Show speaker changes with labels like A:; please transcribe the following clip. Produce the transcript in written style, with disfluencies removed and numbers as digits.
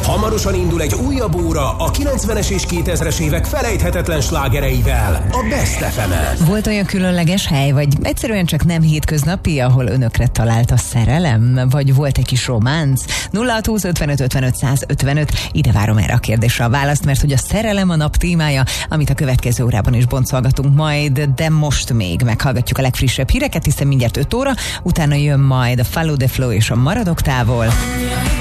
A: Hamarosan indul egy újabb óra a 90-es és 2000-es évek felejthetetlen slágereivel, a Best FM-en.
B: Volt olyan különleges hely, vagy egyszerűen csak nem hétköznapi, ahol önökre talált a szerelem? Vagy volt egy kis románc? 0620 55 55 155. Ide várom erre a kérdésre a választ, mert hogy a szerelem a nap témája, amit a következő órában is boncolgatunk majd, de most még meghallgatjuk a legfrissebb híreket, hiszen mindjárt 5 óra, utána jön majd a Follow the Flow és a Maradok távol.